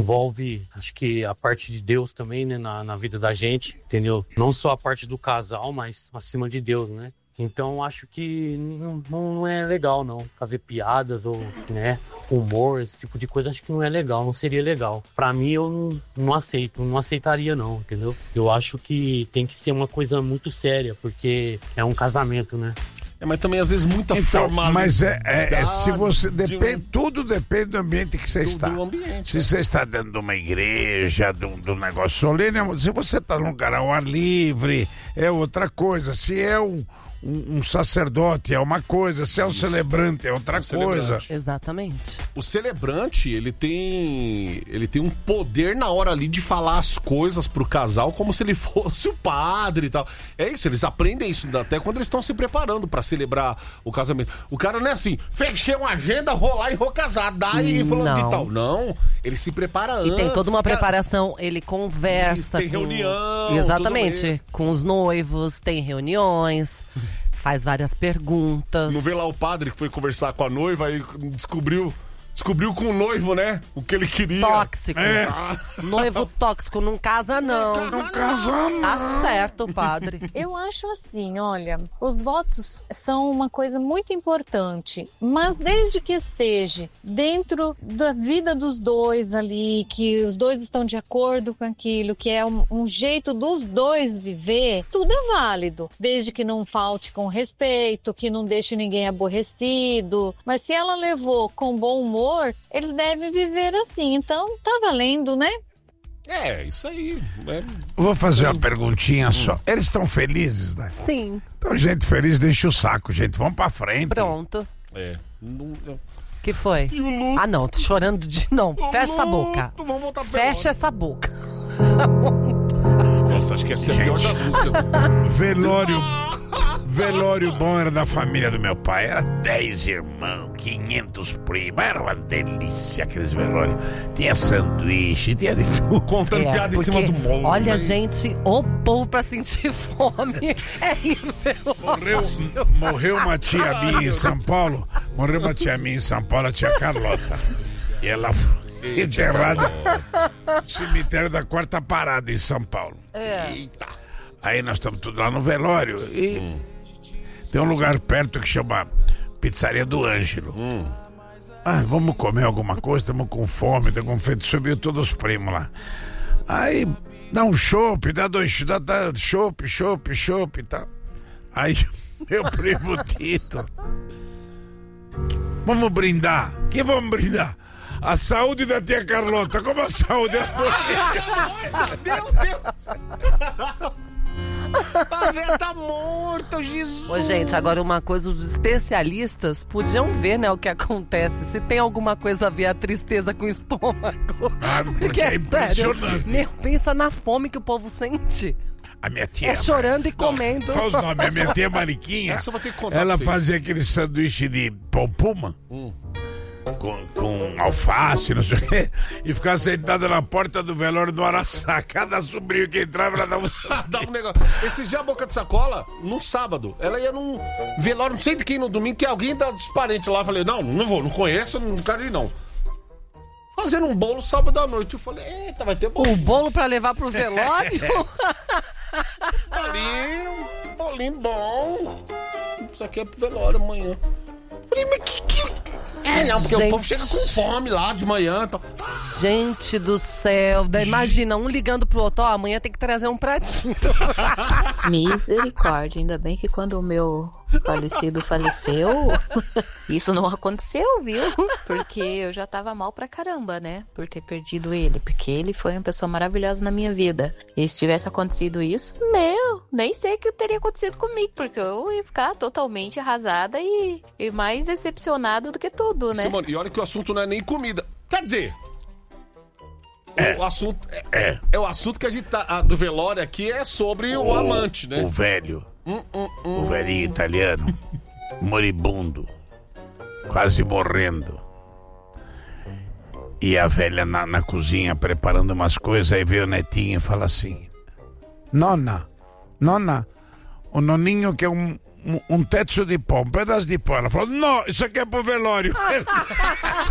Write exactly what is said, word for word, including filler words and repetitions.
envolve, acho que a parte de Deus também, né, na, na vida da gente, entendeu? Não só a parte do casal, mas acima de Deus, né? Então acho que não, não é legal, não. Fazer piadas ou, né, humor, esse tipo de coisa, acho que não é legal, não seria legal. Pra mim, eu não, não aceito, não aceitaria, não, entendeu? Eu acho que tem que ser uma coisa muito séria, porque é um casamento, né? É, mas também às vezes muita então, formalidade. Mas é, é, é se você depende, um... tudo depende do ambiente que você do, está. Do ambiente, se é. você está dentro de uma igreja, de um, de um negócio solene, se você está num lugar ao ar livre, é outra coisa. Se é um Um, um sacerdote é uma coisa, se é um Isso. celebrante é outra um coisa. Exatamente. O celebrante, ele tem ele tem um poder na hora ali de falar as coisas pro casal como se ele fosse o padre e tal. É isso, eles aprendem isso até quando eles estão se preparando pra celebrar o casamento. O cara não é assim, fechei uma agenda, vou lá e vou casar, daí falando de tal. Não, ele se prepara antes. E tem toda uma cara... preparação, ele conversa. Isso, tem com... reunião. Exatamente, com os noivos, tem reuniões. Faz várias perguntas. Não vê lá o padre que foi conversar com a noiva e descobriu, descobriu com o noivo, né? O que ele queria. Tóxico. É. Noivo tóxico, não casa não. Não, não casa não. Tá certo, padre. Eu acho assim, olha, os votos são uma coisa muito importante, mas desde que esteja dentro da vida dos dois ali, que os dois estão de acordo com aquilo, que é um, um jeito dos dois viver, tudo é válido, desde que não falte com respeito, que não deixe ninguém aborrecido, mas se ela levou com bom humor, eles devem viver assim, então tá valendo, né? É, isso aí. É... Vou fazer uma perguntinha só. Eles estão felizes, né? Sim. Então, gente feliz, deixa o saco, gente. Vamos pra frente. Pronto. É. Não, não... Que foi? E o luto? Ah, não, tô chorando de... Não, o fecha essa luto. boca. Vamos voltar Fecha essa boca. Nossa, acho que essa é a pior das músicas. Velório... Velório bom era da família do meu pai. Era dez irmãos, quinhentos primos. Era uma delícia aqueles velórios. Tinha sanduíche, tinha de tudo. Contando É, piada em porque, cima do molde. olha, gente, o povo pra sentir fome é ir velório. Morreu, morreu uma tia minha em São Paulo. Morreu uma tia minha em São Paulo, a tia Carlota. E ela foi enterrada no cemitério da Quarta Parada em São Paulo. É. Eita. Aí nós estamos tudo lá no velório e hum. tem um lugar perto que chama Pizzaria do Ângelo. Hum. Ah, vamos comer alguma coisa, estamos com fome, estamos com fome. Subiu todos os primos lá. Aí dá um chopp, dá dois, dá, dá chopp, chopp, chopp e tal. Aí meu primo Tito, vamos brindar. Que vamos brindar? A saúde da tia Carlota. Como a saúde? Meu Deus! A velha tá morta, Jesus! Ô, gente, agora uma coisa, os especialistas podiam ver, né, o que acontece. Se tem alguma coisa a ver a tristeza com o estômago. Ah, porque é impressionante. Meu, pensa na fome que o povo sente. A minha tia... É chorando e comendo. Qual o nome? A minha tia Mariquinha, Essa eu vou ter que contar ela pra vocês. fazia aquele sanduíche de pão puma. Hum. Com, com alface, não sei o quê, e ficava sentada na porta do velório do Araçá. Cada sobrinho que entrava, ela dava um Dá um negócio. Esses dias a Boca de Sacola, no sábado, ela ia num velório, não sei de quem, no domingo, que alguém tá dos parentes lá. Eu falei, não, não vou, não conheço, não quero ir não. Fazendo um bolo sábado à noite. Eu falei, eita, vai ter bolo. Um bolo pra levar pro velório? Bolinho, bolinho bom. Isso aqui é pro velório amanhã. Falei, mas que... que... É, não, porque gente... o povo chega com fome lá de manhã. Tá... Gente do céu, imagina, um ligando pro outro, ó, amanhã tem que trazer um pratinho. Misericórdia, ainda bem que quando o meu falecido faleceu, isso não aconteceu, viu? Porque eu já tava mal pra caramba, né? Por ter perdido ele, porque ele foi uma pessoa maravilhosa na minha vida. E se tivesse acontecido isso, meu, nem sei o que teria acontecido comigo, porque eu ia ficar totalmente arrasada e, e mais decepcionada do que tudo, né? Simone, e olha que o assunto não é nem comida. Quer dizer... É. O assunto é, É. é o assunto que a gente tá, a do velório aqui é sobre o, o amante, né? O velho, hum, hum, hum. o velhinho italiano, moribundo, quase morrendo. E a velha na, na cozinha preparando umas coisas, aí veio o netinho e fala assim: Nonna, nonna, o noninho quer um, um, um teto de pão, um pedaço de pão. Ela falou, não, isso aqui é pro velório.